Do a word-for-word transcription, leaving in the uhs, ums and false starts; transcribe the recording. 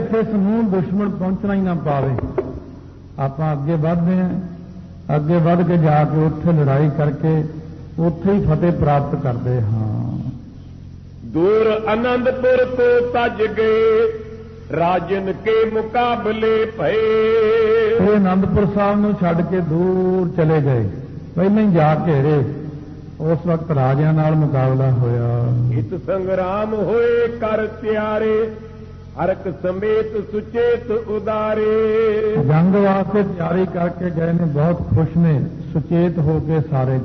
ਇੱਥੇ ਸਮੂਹ ਦੁਸ਼ਮਣ ਪਹੁੰਚਣਾ ਹੀ ਨਾ ਪਾਵੇ। ਆਪਾਂ ਅੱਗੇ ਵਧਦੇ ਹਾਂ, ਅੱਗੇ ਵੱਧ ਕੇ ਜਾ ਕੇ ਉੱਥੇ ਲੜਾਈ ਕਰਕੇ ਉੱਥੇ ਹੀ ਫਤਿਹ ਪ੍ਰਾਪਤ ਕਰਦੇ ਹਾਂ। ਦੂਰ ਆਨੰਦਪੁਰ ਤੋਂ ਤਜ ਗਏ, ਰਾਜਨ ਕੇ ਮੁਕਾਬਲੇ ਭਏ। ਇਹ ਆਨੰਦਪੁਰ ਸਾਹਿਬ ਨੂੰ ਛੱਡ ਕੇ ਦੂਰ ਚਲੇ ਗਏ, ਪਹਿਲਾਂ ਹੀ ਜਾ ਘੇਰੇ। ਉਸ ਵਕਤ ਰਾਜਿਆਂ ਨਾਲ ਮੁਕਾਬਲਾ ਹੋਇਆ। ਹਿਤ ਸੰਗਰਾਮ ਹੋਏ ਕਰ ਤਿਆਰੇ, ਹਰਕ ਸਮੇਤ ਸੁਚੇਤ ਉਦਾਰੇ। ਜੰਗ ਵਾਸਤੇ ਤਿਆਰੀ ਕਰਕੇ ਗਏ ਨੇ, ਬਹੁਤ ਖੁਸ਼ ਨੇ, ਸੁਚੇਤ ਹੋ ਕੇ ਸਾਰੇ